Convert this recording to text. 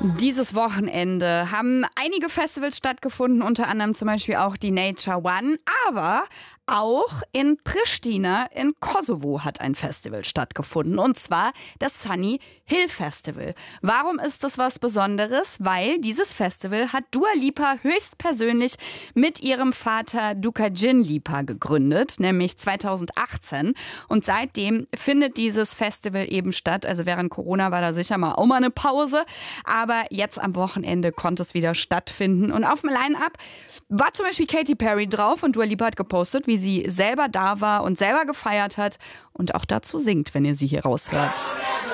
Dieses Wochenende haben einige Festivals stattgefunden, unter anderem zum Beispiel auch die Nature One, aber auch in Pristina in Kosovo hat ein Festival stattgefunden, und zwar das Sunny Hill Festival. Warum ist das was Besonderes? Weil dieses Festival hat Dua Lipa höchstpersönlich mit ihrem Vater Dukadjin Lipa gegründet, nämlich 2018. Und seitdem findet dieses Festival eben statt. Also während Corona war da sicher mal auch mal eine Pause, aber jetzt am Wochenende konnte es wieder stattfinden. Und auf dem Line-Up war zum Beispiel Katy Perry drauf, und Dua Lipa hat gepostet, wie sie selber da war und selber gefeiert hat und auch dazu singt, wenn ihr sie hier raushört.